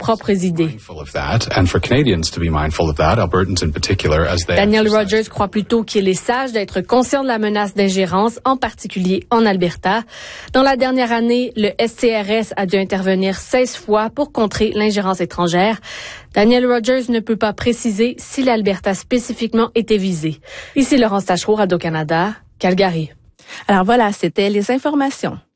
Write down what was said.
propres idées. Daniel Rogers croit plutôt qu'il est sage d'être conscient de la menace d'ingérence, en particulier en Alberta. Dans la dernière année, le SCRS a dû intervenir 16 fois pour contrer l'ingérence étrangère. Daniel Rogers ne peut pas préciser si l'Alberta spécifiquement était visée. Ici Laurence Tachereau, Radio-Canada, Calgary. Alors voilà, c'était les informations.